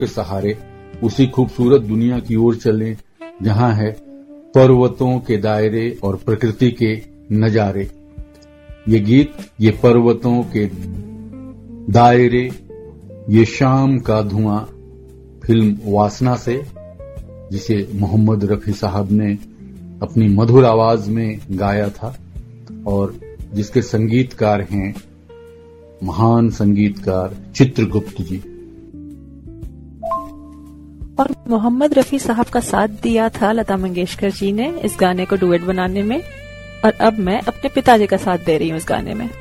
के सहारे उसी खूबसूरत दुनिया की ओर चलें जहां है पर्वतों के दायरे और प्रकृति के नजारे। ये गीत, ये पर्वतों के दायरे, ये शाम का धुआं फिल्म वासना से, जिसे मोहम्मद रफी साहब ने अपनी मधुर आवाज में गाया था और जिसके संगीतकार हैं महान संगीतकार चित्रगुप्त जी। और मोहम्मद रफी साहब का साथ दिया था लता मंगेशकर जी ने इस गाने को डुएट बनाने में, और अब मैं अपने पिताजी का साथ दे रही हूँ इस गाने में।